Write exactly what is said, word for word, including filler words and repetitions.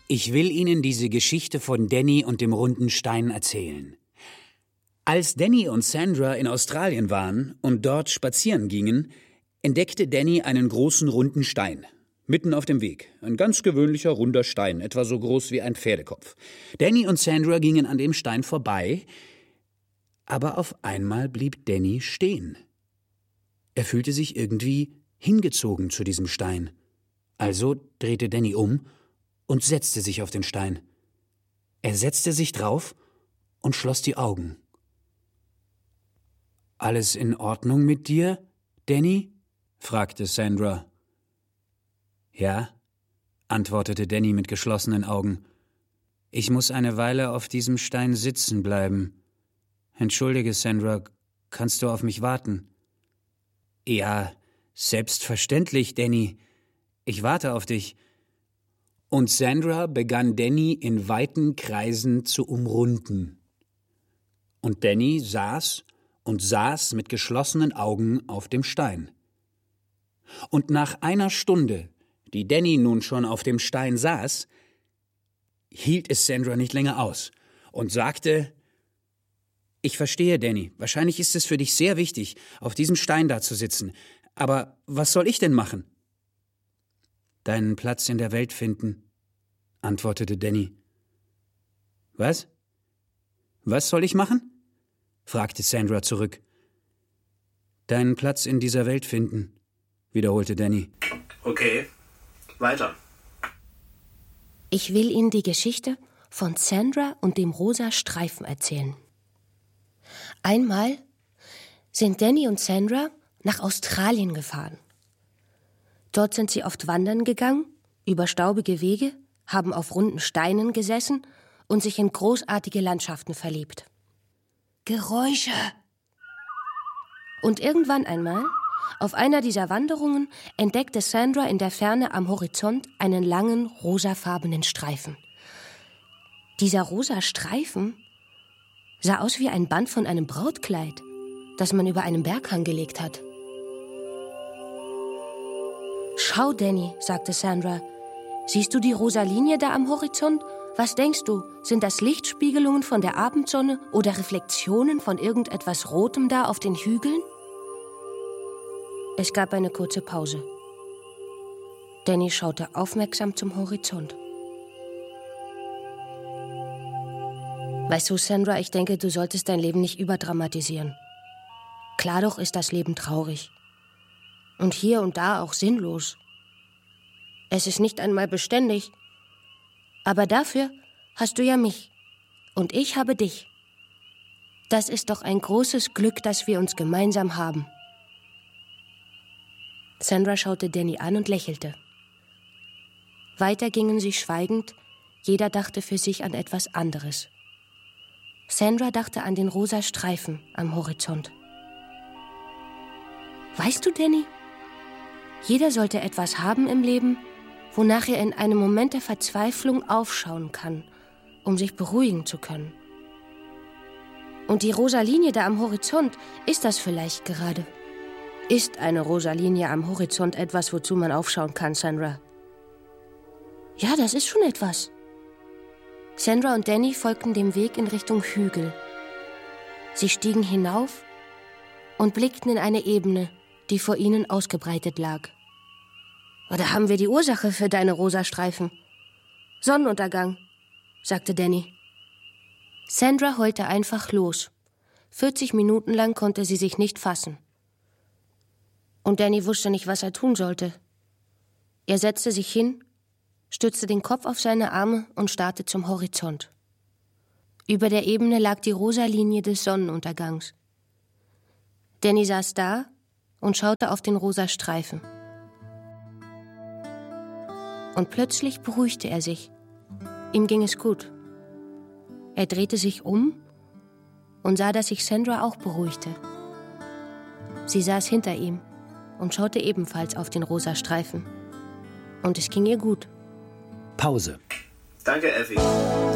Ich will Ihnen diese Geschichte von Danny und dem runden Stein erzählen. Als Danny und Sandra in Australien waren und dort spazieren gingen, entdeckte Danny einen großen runden Stein. Mitten auf dem Weg. Ein ganz gewöhnlicher runder Stein, etwa so groß wie ein Pferdekopf. Danny und Sandra gingen an dem Stein vorbei, aber auf einmal blieb Danny stehen. Er fühlte sich irgendwie hingezogen zu diesem Stein. Also drehte Danny um und setzte sich auf den Stein. Er setzte sich drauf und schloss die Augen. »Alles in Ordnung mit dir, Danny?« fragte Sandra. »Ja«, antwortete Danny mit geschlossenen Augen. »Ich muss eine Weile auf diesem Stein sitzen bleiben. Entschuldige, Sandra, kannst du auf mich warten?« »Ja, selbstverständlich, Danny. Ich warte auf dich.« Und Sandra begann Danny in weiten Kreisen zu umrunden. Und Danny saß und saß mit geschlossenen Augen auf dem Stein. Und nach einer Stunde, die Danny nun schon auf dem Stein saß, hielt es Sandra nicht länger aus und sagte: »Ich verstehe, Danny. Wahrscheinlich ist es für dich sehr wichtig, auf diesem Stein da zu sitzen. Aber was soll ich denn machen?« »Deinen Platz in der Welt finden«, antwortete Danny. »Was? Was soll ich machen?« fragte Sandra zurück. »Deinen Platz in dieser Welt finden«, wiederholte Danny. Okay, weiter. Ich will Ihnen die Geschichte von Sandra und dem rosa Streifen erzählen. Einmal sind Danny und Sandra nach Australien gefahren. Dort sind sie oft wandern gegangen, über staubige Wege, haben auf runden Steinen gesessen und sich in großartige Landschaften verliebt. Geräusche! Und irgendwann einmal, auf einer dieser Wanderungen, entdeckte Sandra in der Ferne am Horizont einen langen, rosafarbenen Streifen. Dieser rosa Streifen sah aus wie ein Band von einem Brautkleid, das man über einen Berghang gelegt hat. »Schau, Danny«, sagte Sandra, »siehst du die rosa Linie da am Horizont? Was denkst du, sind das Lichtspiegelungen von der Abendsonne oder Reflexionen von irgendetwas Rotem da auf den Hügeln?« Es gab eine kurze Pause. Danny schaute aufmerksam zum Horizont. »Weißt du, Sandra, ich denke, du solltest dein Leben nicht überdramatisieren. Klar doch ist das Leben traurig. Und hier und da auch sinnlos. Es ist nicht einmal beständig. Aber dafür hast du ja mich. Und ich habe dich. Das ist doch ein großes Glück, das wir uns gemeinsam haben.« Sandra schaute Danny an und lächelte. Weiter gingen sie schweigend, jeder dachte für sich an etwas anderes. Sandra dachte an den rosa Streifen am Horizont. »Weißt du, Danny, jeder sollte etwas haben im Leben, wonach er in einem Moment der Verzweiflung aufschauen kann, um sich beruhigen zu können. Und die rosa Linie da am Horizont ist das vielleicht gerade. Ist eine rosa Linie am Horizont etwas, wozu man aufschauen kann, Sandra?« »Ja, das ist schon etwas.« Sandra und Danny folgten dem Weg in Richtung Hügel. Sie stiegen hinauf und blickten in eine Ebene, die vor ihnen ausgebreitet lag. »Da haben wir die Ursache für deine rosa Streifen. Sonnenuntergang«, sagte Danny. Sandra heulte einfach los. vierzig Minuten lang konnte sie sich nicht fassen. Und Danny wusste nicht, was er tun sollte. Er setzte sich hin, stützte den Kopf auf seine Arme und starrte zum Horizont. Über der Ebene lag die rosa Linie des Sonnenuntergangs. Danny saß da und schaute auf den rosa Streifen. Und plötzlich beruhigte er sich. Ihm ging es gut. Er drehte sich um und sah, dass sich Sandra auch beruhigte. Sie saß hinter ihm und schaute ebenfalls auf den rosa Streifen. Und es ging ihr gut. Pause. Danke, Effi.